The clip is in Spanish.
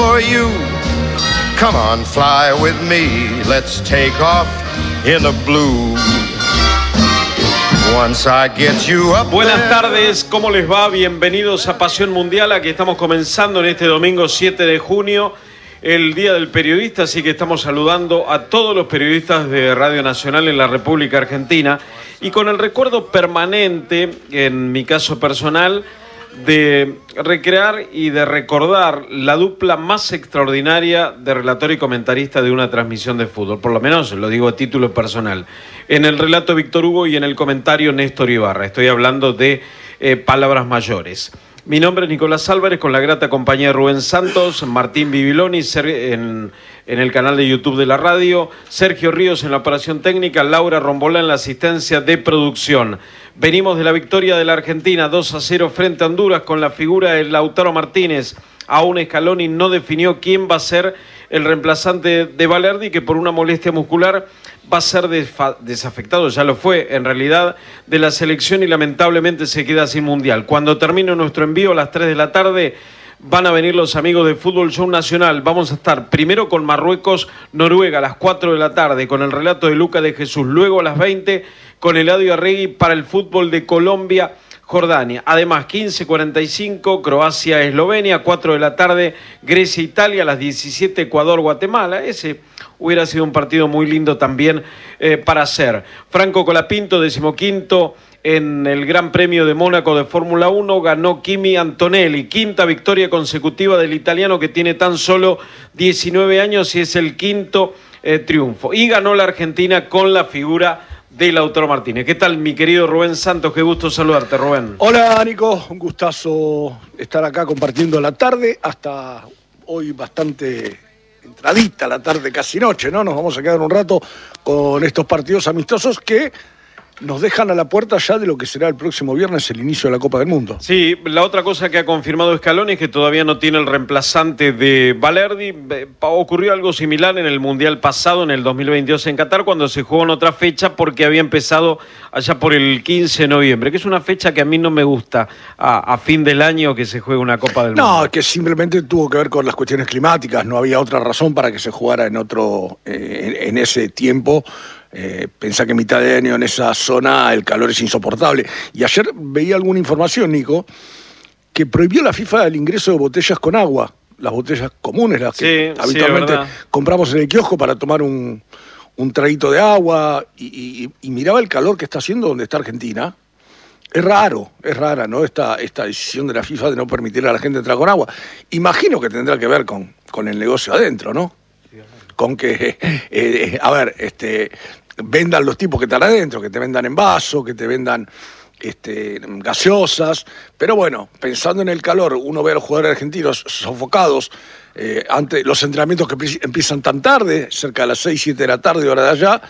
for you. Come on, fly with me. Let's take off in the blue. Once I get you up. Buenas tardes, ¿cómo les va? Bienvenidos a Pasión Mundial. Aquí estamos comenzando en este domingo 7 de junio, el Día del Periodista, así que estamos saludando a todos los periodistas de Radio Nacional en la República Argentina y con el recuerdo permanente, en mi caso personal, de recrear y de recordar la dupla más extraordinaria de relator y comentarista de una transmisión de fútbol, por lo menos lo digo a título personal. En el relato Víctor Hugo y en el comentario Néstor Ibarra. Estoy hablando de palabras mayores. Mi nombre es Nicolás Álvarez, con la grata compañía de Rubén Santos, Martín Bibiloni en el canal de YouTube de la radio, Sergio Ríos en la operación técnica, Laura Rombolá en la asistencia de producción. Venimos de la victoria de la Argentina 2-0 frente a Honduras con la figura de Lautaro Martínez. Aún Scaloni no definió quién va a ser el reemplazante de Balerdi, que por una molestia muscular va a ser desafectado, ya lo fue en realidad, de la selección y lamentablemente se queda sin mundial. Cuando termine nuestro envío a las 3 de la tarde van a venir los amigos de Fútbol Show Nacional. Vamos a estar primero con Marruecos-Noruega a las 4 de la tarde con el relato de Luca de Jesús, luego a las 20 con Eladio Arregui para el fútbol de Colombia, Jordania. Además, 15:45, Croacia-Eslovenia, 4 de la tarde, Grecia-Italia, a las 17, Ecuador-Guatemala. Ese hubiera sido un partido muy lindo también para hacer. Franco Colapinto, 15º en el Gran Premio de Mónaco de Fórmula 1, ganó Kimi Antonelli, quinta victoria consecutiva del italiano que tiene tan solo 19 años y es el quinto triunfo. Y ganó la Argentina con la figura de Lautaro Martínez. ¿Qué tal, mi querido Rubén Santos? Qué gusto saludarte, Rubén. Hola, Nico. Un gustazo estar acá compartiendo la tarde. Hasta hoy bastante entradita la tarde, casi noche, ¿no? Nos vamos a quedar un rato con estos partidos amistosos que nos dejan a la puerta ya de lo que será el próximo viernes el inicio de la Copa del Mundo. Sí, la otra cosa que ha confirmado Scaloni es que todavía no tiene el reemplazante de Balerdi. Ocurrió algo similar en el Mundial pasado, en el 2022 en Qatar, cuando se jugó en otra fecha porque había empezado allá por el 15 de noviembre, que es una fecha que a mí no me gusta a fin del año que se juegue una Copa del Mundo. No, que simplemente tuvo que ver con las cuestiones climáticas, no había otra razón para que se jugara en ese tiempo. Pensá que mitad de año en esa zona el calor es insoportable. Y ayer veía alguna información, Nico, que prohibió la FIFA el ingreso de botellas con agua, las botellas comunes, las que habitualmente compramos en el kiosco para tomar un traguito de agua, y miraba el calor que está haciendo donde está Argentina. Es rara, ¿no? Esta decisión de la FIFA de no permitir a la gente entrar con agua. Imagino que tendrá que ver con el negocio adentro, ¿no? Con que, vendan los tipos que están adentro, que te vendan en vaso, que te vendan gaseosas. Pero bueno, pensando en el calor, uno ve a los jugadores argentinos sofocados ante los entrenamientos que empiezan tan tarde, cerca de las 6, 7 de la tarde, hora de allá,